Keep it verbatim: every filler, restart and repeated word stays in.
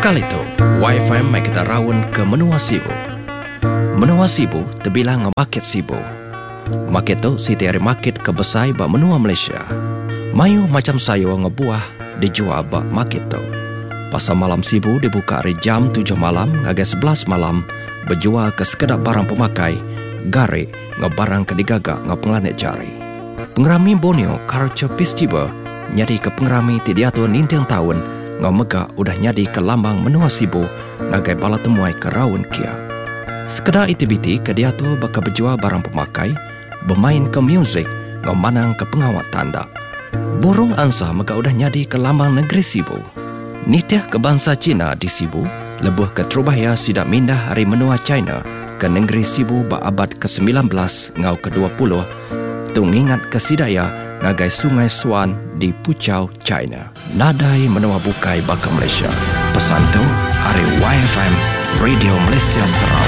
Kali itu, Y F M mai kita rawon ke Menua Sibu. Menua Sibu terbilang market Sibu. Market tu siti hari market kebesai ba menua Malaysia. Mayu macam sayur ngebuah dijual ba market tu. Pasar malam Sibu dibuka hari jam tujuh malam hingga sebelas malam, berjual ke sekedar barang pemakai, gare ngebarang ke digagak ngepenglanet jari. Pengerami Borneo Culture Festival nyari ke pengerami tidiatu ninteng tahun ngomega udah nyadi ke lambang Menua Sibu ngagai bala temuai ke rawon kia. Sekedar aktiviti ke dia tu baka berjual barang pemakai, bermain ke muzik, ngomanang ke pengawat tanda. Burung angsa maka udah nyadi ke lambang negeri Sibu. Nitiah ke bangsa Cina di Sibu, lebuh ke Trubaya sidak mindah hari menua China ke negeri Sibu ba abad ke sembilan belas ngau ke dua puluh, tu ngingat ke sidaya ngagai Sungai Swan di Puchau, China. Nadai menua bukai baka Malaysia. Pesan tu, hari Y F M Radio Malaysia Sarawak.